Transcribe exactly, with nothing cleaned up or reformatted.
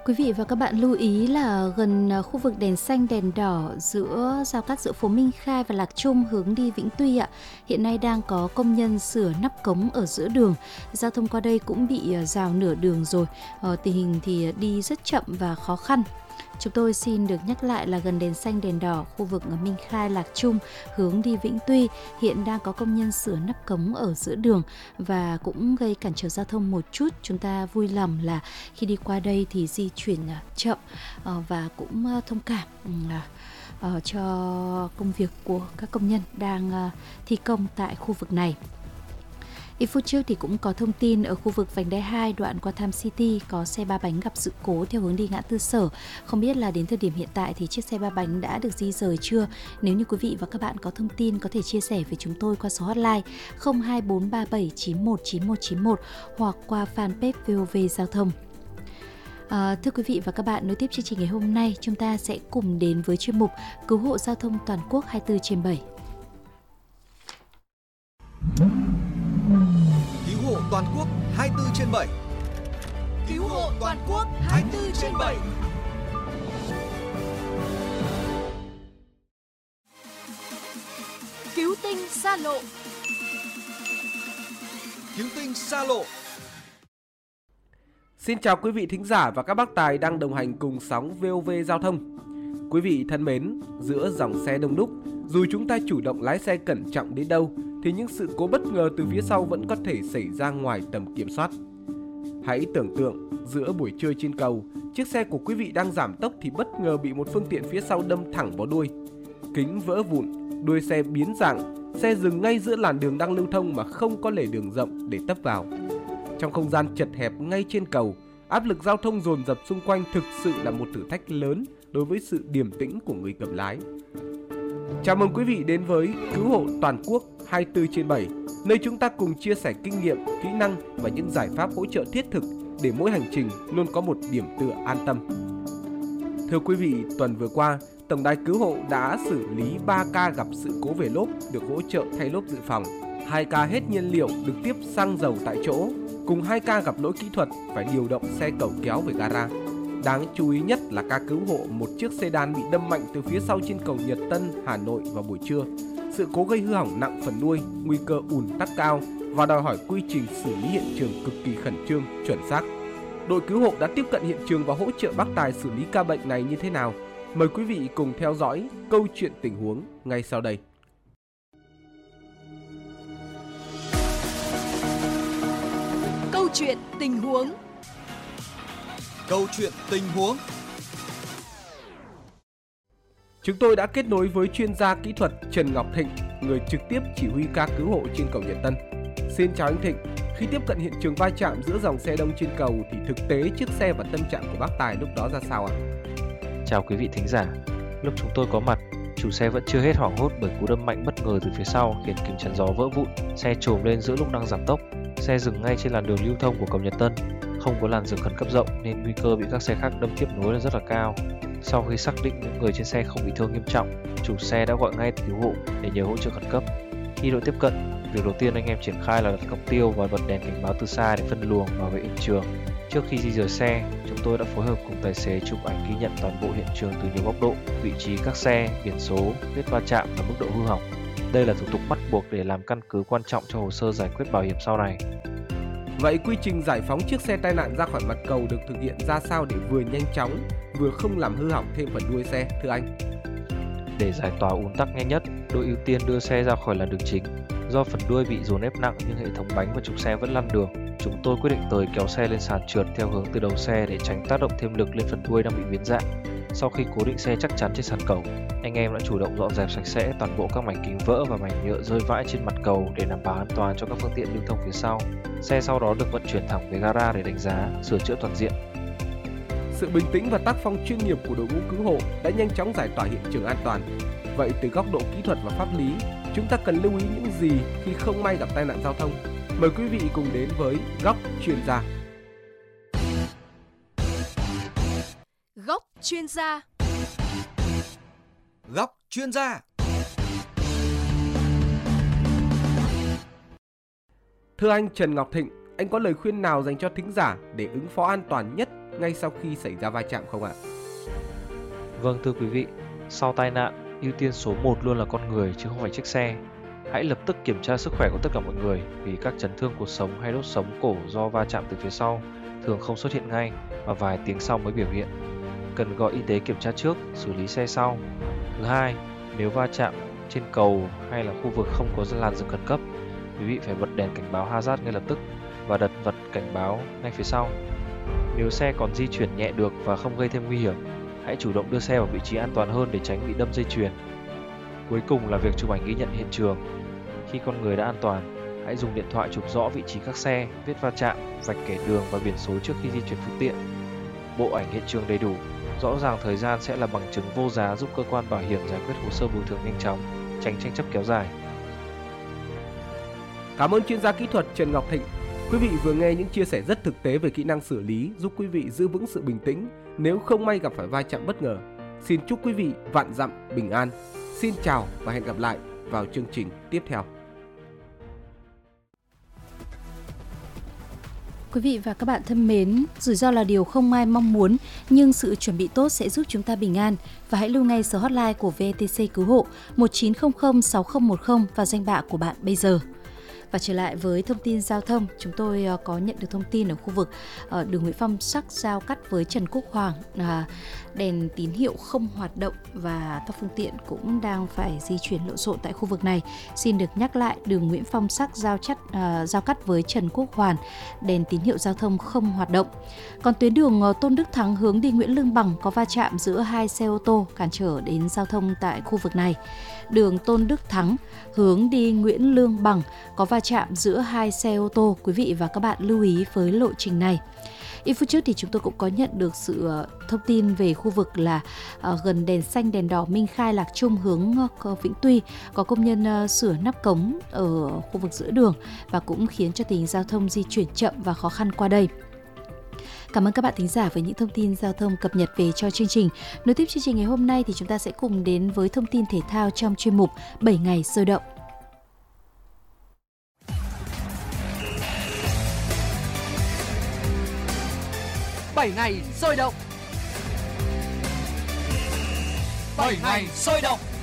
Quý vị và các bạn lưu ý là gần khu vực đèn xanh đèn đỏ giữa giao cắt giữa phố Minh Khai và Lạc Trung hướng đi Vĩnh Tuy ạ. Hiện nay đang có công nhân sửa nắp cống ở giữa đường. Giao thông qua đây cũng bị rào nửa đường rồi. Ờ, tình hình thì đi rất chậm và khó khăn. Chúng tôi xin được nhắc lại là gần đèn xanh đèn đỏ khu vực Minh Khai Lạc Trung hướng đi Vĩnh Tuy hiện đang có công nhân sửa nắp cống ở giữa đường và cũng gây cản trở giao thông một chút. Chúng ta vui lòng là khi đi qua đây thì di chuyển chậm và cũng thông cảm cho công việc của các công nhân đang thi công tại khu vực này. Ít phút trước thì cũng có thông tin ở khu vực vành đai hai đoạn qua Tham City có xe ba bánh gặp sự cố theo hướng đi ngã tư Sở. Không biết là đến thời điểm hiện tại thì chiếc xe ba bánh đã được di rời chưa? Nếu như quý vị và các bạn có thông tin có thể chia sẻ với chúng tôi qua số hotline không hai bốn ba bảy chín một chín một chín một hoặc qua fanpage vê o vê Giao thông. À, thưa quý vị và các bạn, nối tiếp chương trình ngày hôm nay, chúng ta sẽ cùng đến với chuyên mục Cứu hộ giao thông toàn quốc hai mươi bốn trên bảy. Cứu hộ toàn quốc hai mươi bốn trên bảy. Cứu hộ toàn quốc hai mươi bốn trên bảy. Cứu tinh xa lộ. Cứu tinh xa lộ. Xin chào quý vị thính giả và các bác tài đang đồng hành cùng sóng vê o vê Giao thông. Quý vị thân mến, giữa dòng xe đông đúc, dù chúng ta chủ động lái xe cẩn trọng đến đâu thì những sự cố bất ngờ từ phía sau vẫn có thể xảy ra ngoài tầm kiểm soát. Hãy tưởng tượng giữa buổi trưa trên cầu, chiếc xe của quý vị đang giảm tốc thì bất ngờ bị một phương tiện phía sau đâm thẳng vào đuôi. Kính vỡ vụn, đuôi xe biến dạng, xe dừng ngay giữa làn đường đang lưu thông mà không có lề đường rộng để tấp vào. Trong không gian chật hẹp ngay trên cầu, áp lực giao thông dồn dập xung quanh thực sự là một thử thách lớn đối với sự điềm tĩnh của người cầm lái. Chào mừng quý vị đến với Cứu hộ toàn quốc hai mươi bốn trên bảy, nơi chúng ta cùng chia sẻ kinh nghiệm, kỹ năng và những giải pháp hỗ trợ thiết thực để mỗi hành trình luôn có một điểm tựa an tâm. Thưa quý vị, tuần vừa qua, Tổng đài Cứu hộ đã xử lý ba ca gặp sự cố về lốp được hỗ trợ thay lốp dự phòng, hai ca hết nhiên liệu được tiếp xăng dầu tại chỗ, cùng hai ca gặp lỗi kỹ thuật phải điều động xe cẩu kéo về gara. Đáng chú ý nhất là ca cứu hộ một chiếc sedan bị đâm mạnh từ phía sau trên cầu Nhật Tân, Hà Nội vào buổi trưa. Sự cố gây hư hỏng nặng phần đuôi, nguy cơ ùn tắc cao và đòi hỏi quy trình xử lý hiện trường cực kỳ khẩn trương, chuẩn xác. Đội cứu hộ đã tiếp cận hiện trường và hỗ trợ bác tài xử lý ca bệnh này như thế nào? Mời quý vị cùng theo dõi câu chuyện tình huống ngay sau đây. Câu chuyện tình huống. Câu chuyện tình huống. Chúng tôi đã kết nối với chuyên gia kỹ thuật Trần Ngọc Thịnh, người trực tiếp chỉ huy ca cứu hộ trên cầu Nhật Tân. Xin chào anh Thịnh. Khi tiếp cận hiện trường va chạm giữa dòng xe đông trên cầu thì thực tế chiếc xe và tâm trạng của bác tài lúc đó ra sao ạ? Chào quý vị thính giả. Lúc chúng tôi có mặt, chủ xe vẫn chưa hết hoảng hốt bởi cú đâm mạnh bất ngờ từ phía sau khiến kính chắn gió vỡ vụn. Xe trồm lên giữa lúc đang giảm tốc. Xe dừng ngay trên làn đường lưu thông của cầu Nhật Tân. Không có làn dừng khẩn cấp rộng nên nguy cơ bị các xe khác đâm tiếp nối là rất là cao. Sau khi xác định những người trên xe không bị thương nghiêm trọng, chủ xe đã gọi ngay cứu hộ để nhờ hỗ trợ khẩn cấp. Khi đội tiếp cận, việc đầu tiên anh em triển khai là đặt cọc tiêu và bật đèn cảnh báo từ xa để phân luồng bảo vệ hiện trường. Trước khi di rời xe, chúng tôi đã phối hợp cùng tài xế chụp ảnh ghi nhận toàn bộ hiện trường từ nhiều góc độ, vị trí các xe, biển số, vết va chạm và mức độ hư hỏng. Đây là thủ tục bắt buộc để làm căn cứ quan trọng cho hồ sơ giải quyết bảo hiểm sau này. Vậy quy trình giải phóng chiếc xe tai nạn ra khỏi mặt cầu được thực hiện ra sao để vừa nhanh chóng, vừa không làm hư hỏng thêm phần đuôi xe, thưa anh? Để giải tỏa ùn tắc nhanh nhất, đội ưu tiên đưa xe ra khỏi làn đường chính. Do phần đuôi bị dồn ép nặng nhưng hệ thống bánh và trục xe vẫn lăn đường, chúng tôi quyết định tới kéo xe lên sàn trượt theo hướng từ đầu xe để tránh tác động thêm lực lên phần đuôi đang bị biến dạng. Sau khi cố định xe chắc chắn trên sàn cầu, anh em đã chủ động dọn dẹp sạch sẽ toàn bộ các mảnh kính vỡ và mảnh nhựa rơi vãi trên mặt cầu để đảm bảo an toàn cho các phương tiện lưu thông phía sau. Xe sau đó được vận chuyển thẳng về gara để đánh giá, sửa chữa toàn diện. Sự bình tĩnh và tác phong chuyên nghiệp của đội ngũ cứu hộ đã nhanh chóng giải tỏa hiện trường an toàn. Vậy từ góc độ kỹ thuật và pháp lý, chúng ta cần lưu ý những gì khi không may gặp tai nạn giao thông? Mời quý vị cùng đến với góc chuyên gia. Góc chuyên gia. Góc chuyên gia. Thưa anh Trần Ngọc Thịnh, anh có lời khuyên nào dành cho thính giả để ứng phó an toàn nhất ngay sau khi xảy ra va chạm không ạ? Vâng thưa quý vị, sau tai nạn, ưu tiên số một luôn là con người chứ không phải chiếc xe. Hãy lập tức kiểm tra sức khỏe của tất cả mọi người vì các chấn thương cột sống hay đốt sống cổ do va chạm từ phía sau thường không xuất hiện ngay và vài tiếng sau mới biểu hiện. Cần gọi y tế kiểm tra trước, xử lý xe sau. Thứ hai, nếu va chạm trên cầu hay là khu vực không có làn dừng khẩn cấp, quý vị phải bật đèn cảnh báo hazard ngay lập tức và đặt vật cảnh báo ngay phía sau. Nếu xe còn di chuyển nhẹ được và không gây thêm nguy hiểm, hãy chủ động đưa xe vào vị trí an toàn hơn để tránh bị đâm dây chuyền. Cuối cùng là việc chụp ảnh ghi nhận hiện trường. Khi con người đã an toàn, hãy dùng điện thoại chụp rõ vị trí các xe, vết va chạm, vạch kẻ đường và biển số trước khi di chuyển phương tiện. Bộ ảnh hiện trường đầy đủ, rõ ràng thời gian sẽ là bằng chứng vô giá giúp cơ quan bảo hiểm giải quyết hồ sơ bồi thường nhanh chóng, tránh tranh chấp kéo dài. Cảm ơn chuyên gia kỹ thuật Trần Ngọc Thịnh. Quý vị vừa nghe những chia sẻ rất thực tế về kỹ năng xử lý giúp quý vị giữ vững sự bình tĩnh nếu không may gặp phải va chạm bất ngờ. Xin chúc quý vị vạn dặm bình an. Xin chào và hẹn gặp lại vào chương trình tiếp theo. Quý vị và các bạn thân mến, rủi ro là điều không ai mong muốn, nhưng sự chuẩn bị tốt sẽ giúp chúng ta bình an. Và hãy lưu ngay số hotline của vê tê xê Cứu hộ một chín không không sáu không một không vào danh bạ của bạn bây giờ. Và trở lại với thông tin giao thông, chúng tôi có nhận được thông tin ở khu vực ở đường Nguyễn Phong Sắc giao cắt với Trần Quốc Hoàng, à, đèn tín hiệu không hoạt động và các phương tiện cũng đang phải di chuyển lộn xộn tại khu vực này. Xin được nhắc lại, đường Nguyễn Phong Sắc giao chắt à, giao cắt với Trần Quốc Hoàng, đèn tín hiệu giao thông không hoạt động. Còn tuyến đường Tôn Đức Thắng hướng đi Nguyễn Lương Bằng có va chạm giữa hai xe ô tô cản trở đến giao thông tại khu vực này. Đường Tôn Đức Thắng hướng đi Nguyễn Lương Bằng có va chạm giữa hai xe ô tô. Quý vị và các bạn lưu ý với lộ trình này. Ít phút trước thì chúng tôi cũng có nhận được sự thông tin về khu vực là uh, gần đèn xanh đèn đỏ Minh Khai Lạc Trung hướng uh, Vĩnh Tuy có công nhân uh, sửa nắp cống ở khu vực giữa đường và cũng khiến cho tình hình giao thông di chuyển chậm và khó khăn qua đây. Cảm ơn các bạn thính giả với những thông tin giao thông cập nhật về cho chương trình. Nối tiếp chương trình ngày hôm nay thì chúng ta sẽ cùng đến với thông tin thể thao trong chuyên mục bảy ngày sôi động. bảy ngày sôi động. bảy ngày sôi động.